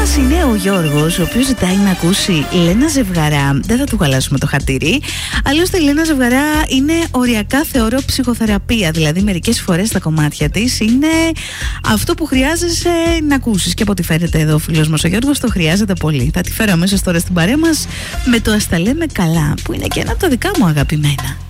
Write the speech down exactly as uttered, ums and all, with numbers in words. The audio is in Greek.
είναι ο Γιώργος, ο οποίος ζητάει να ακούσει Λένα Ζευγαρά. Δεν θα του χαλάσουμε το χατήρι. Άλλωστε η Λένα Ζευγαρά είναι οριακά, θεωρώ, ψυχοθεραπεία. Δηλαδή μερικές φορές τα κομμάτια της είναι αυτό που χρειάζεσαι να ακούσεις. Και από ό,τι φαίνεται εδώ ο φίλος μας ο Γιώργος το χρειάζεται πολύ. Θα τη φέρω αμέσως τώρα στην παρέα μας με το «Ας τα λέμε καλά», που είναι και ένα από τα δικά μου αγαπημένα.